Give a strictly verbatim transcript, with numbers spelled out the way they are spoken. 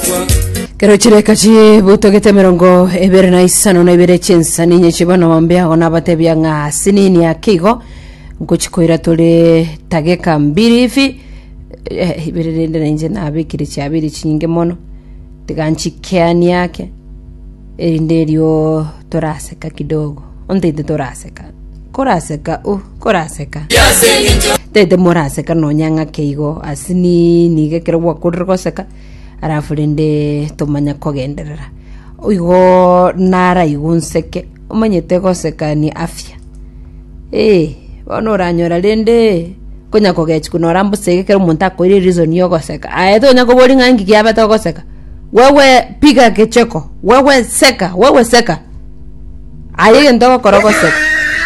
Kero chireka chi buto gete merongo ebere na isano na ibere chensa ninye chibana wambia ona batebya nga sinini ya kigo nguchikoira tole tageka mbiri ifi eh, ibere rende na inje na abikiri cyabiri chinyinge mono tiganchikiani yake erinderio toraseka kidogo ondete toraseka koraseka uh koraseka tete moraseka no nyanga keigo asini nige kero wakurroseka arafurinde tumanya kogenderera uigo nara igunseke umanyete goseka ni afya eh bono ranyora rende konya kogechi kunora mbuseke kero umuntu akoire reason yo goseka aeto nya kobori ngangi kiaba to goseka wewe piga kecheko wewe seka wewe seka aye ndo korogoseka